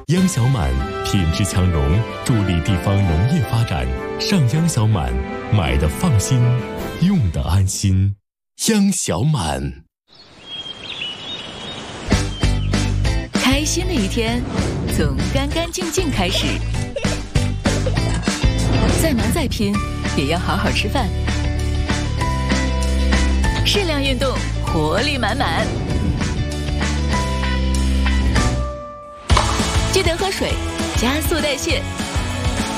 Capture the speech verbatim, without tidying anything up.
央小满品质强农，助力地方农业发展。上央小满，买的放心，用的安心。央小满。 开心的一天，从干干净净开始。再忙再拼，也要好好吃饭。适量运动，活力满满。记得喝水，加速代谢，